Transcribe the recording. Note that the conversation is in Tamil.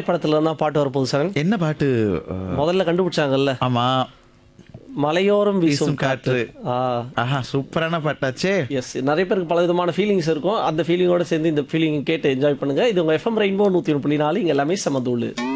படத்துல தான் பாட்டு வரப்போகுது சார். என்ன பாட்டு? முதல்ல கண்டுபிடிச்சாங்கல்ல, ஆமா, மலையோரம் வீசும் வீசும் காற்று. காற்று. ஆஹா, சூப்பரான பாட்டாச்சே. எஸ், நிறைய பேருக்கு பல விதமான ஃபீலிங்ஸ் இருக்கும். அந்த ஃபீலிங்கோட சேர்ந்து இந்த ஃபீலிங் கேட்டு என்ஜாய் பண்ணுங்க. இது உங்க எஃப்எம் ரெயின்போ 101.4. இங்க எல்லாமே சமதூளு.